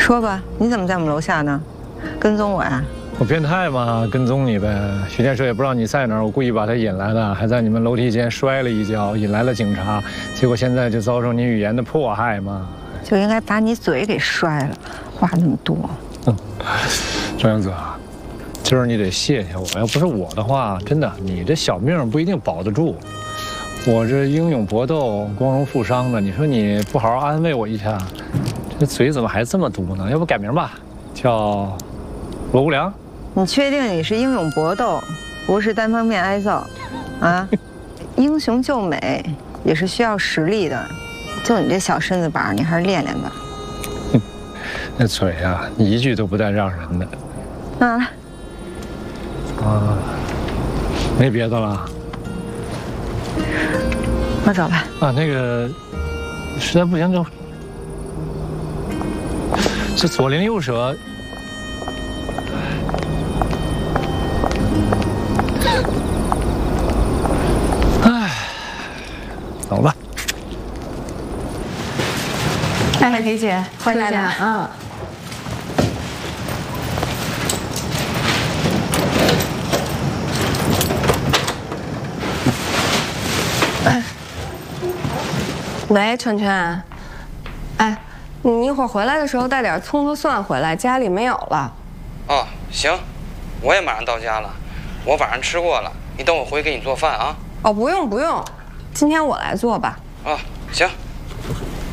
说吧，你怎么在我们楼下呢？跟踪我呀？ 我变态嘛，跟踪你呗。徐建设也不知道你在哪儿，我故意把他引来的，还在你们楼梯间摔了一跤，引来了警察，结果现在就遭受你语言的迫害嘛。 就应该把你嘴给摔了，话那么多。 张阳泽，今儿你得谢谢我，要不是我的话，真的你这小命不一定保得住。我这英勇搏斗、光荣负伤的，你说你不好好安慰我一下，这嘴怎么还这么毒呢？要不改名吧，叫罗无良。 你确定你是英勇搏斗，不是单方面挨揍？啊，英雄救美也是需要实力的。就你这小身子板，你还是练练吧。 那嘴呀，一句都不带让人的。 那来。 啊，没别的了。 我走了。 啊，那个，实在不行就这左灵右舍。哎，走吧。 哎，李姐，回来了啊！喂，圈圈，哎，你一会儿回来的时候带点葱和蒜回来，家里没有了。 哦，行，我也马上到家了，我晚上吃过了，你等我回去给你做饭啊。 哦，不用不用，今天我来做吧。 啊，行。